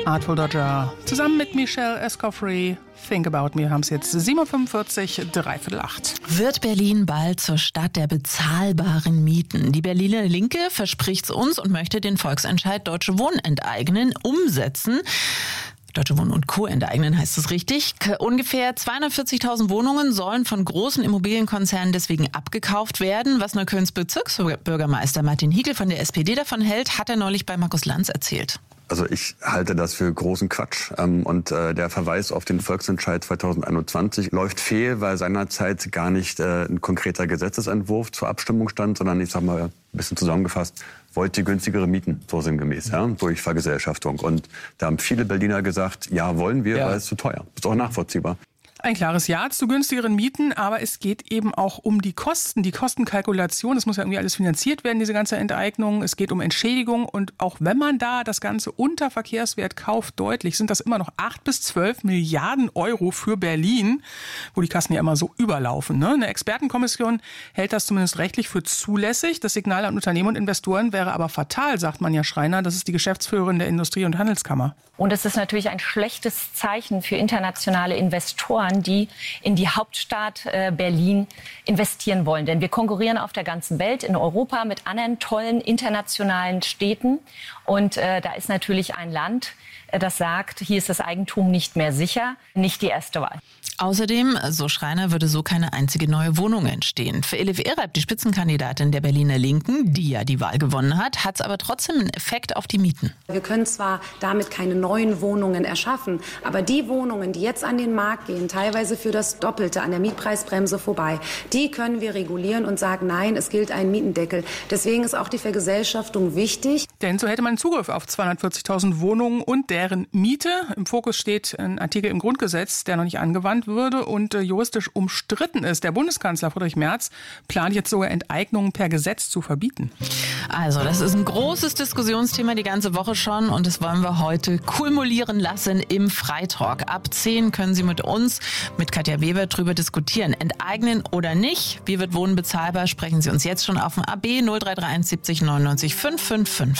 Artful Dodger zusammen mit Michelle Escoffery. Think About Me, haben es jetzt 7.45 Uhr, 7:45. Wird Berlin bald zur Stadt der bezahlbaren Mieten? Die Berliner Linke verspricht's uns und möchte den Volksentscheid Deutsche Wohnen enteignen, umsetzen. Deutsche Wohnen und Co. enteignen heißt es richtig. Ungefähr 240.000 Wohnungen sollen von großen Immobilienkonzernen deswegen abgekauft werden. Was Neuköllns Bezirksbürgermeister Martin Hickel von der SPD davon hält, hat er neulich bei Markus Lanz erzählt. Also ich halte das für großen Quatsch. Und der Verweis auf den Volksentscheid 2021 läuft fehl, weil seinerzeit gar nicht ein konkreter Gesetzesentwurf zur Abstimmung stand, sondern ich sag mal ein bisschen zusammengefasst, wollt ihr günstigere Mieten, so sinngemäß, ja, durch Vergesellschaftung. Und da haben viele Berliner gesagt, ja, wollen wir, weil es zu teuer. Ist auch nachvollziehbar. Ein klares Ja zu günstigeren Mieten, aber es geht eben auch um die Kosten, die Kostenkalkulation. Es muss ja irgendwie alles finanziert werden, diese ganze Enteignung. Es geht um Entschädigung und auch wenn man da das Ganze unter Verkehrswert kauft, deutlich, sind das immer noch 8 bis 12 Milliarden Euro für Berlin, wo die Kassen ja immer so überlaufen. Ne? Eine Expertenkommission hält das zumindest rechtlich für zulässig. Das Signal an Unternehmen und Investoren wäre aber fatal, sagt Manja Schreiner. Das ist die Geschäftsführerin der Industrie- und Handelskammer. Und es ist natürlich ein schlechtes Zeichen für internationale Investoren, die in die Hauptstadt Berlin investieren wollen. Denn wir konkurrieren auf der ganzen Welt, in Europa, mit anderen tollen internationalen Städten. Und da ist natürlich ein Land, das sagt, hier ist das Eigentum nicht mehr sicher, nicht die erste Wahl. Außerdem, so Schreiner, würde so keine einzige neue Wohnung entstehen. Für Elif Ereb, die Spitzenkandidatin der Berliner Linken, die ja die Wahl gewonnen hat, hat es aber trotzdem einen Effekt auf die Mieten. Wir können zwar damit keine neuen Wohnungen erschaffen, aber die Wohnungen, die jetzt an den Markt gehen, teilweise für das Doppelte an der Mietpreisbremse vorbei, die können wir regulieren und sagen, nein, es gilt ein Mietendeckel. Deswegen ist auch die Vergesellschaftung wichtig. Denn so hätte man Zugriff auf 240.000 Wohnungen und deren Miete. Im Fokus steht ein Artikel im Grundgesetz, der noch nicht angewandt würde und juristisch umstritten ist. Der Bundeskanzler Friedrich Merz plant jetzt sogar Enteignungen per Gesetz zu verbieten. Also das ist ein großes Diskussionsthema die ganze Woche schon und das wollen wir heute kumulieren lassen im Freitalk. Ab 10 können Sie mit uns, mit Katja Weber, drüber diskutieren. Enteignen oder nicht? Wie wird Wohnen bezahlbar? Sprechen Sie uns jetzt schon auf dem AB 0331 70 99 555.